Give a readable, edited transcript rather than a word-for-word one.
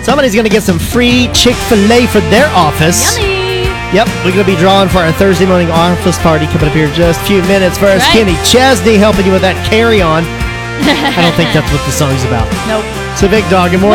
Somebody's going to get some free Chick-fil-A for their office. Yummy. Yep, we're going to be drawing for our Thursday morning office party coming up here in just a few minutes. First, Right. Kenny Chesney helping you with that carry-on. I don't think that's what the song's about. Nope. So, Big Dog, good morning.